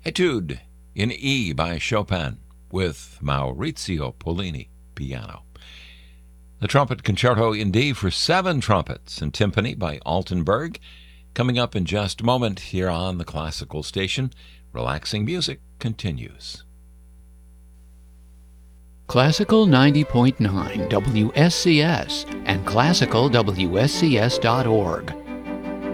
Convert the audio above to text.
Etude in E by Chopin with Maurizio Pollini, piano. The Trumpet Concerto in D for 7 trumpets and timpani by Altenberg. Coming up in just a moment here on the Classical Station. Relaxing music continues. Classical 90.9 WSCS and classicalwscs.org.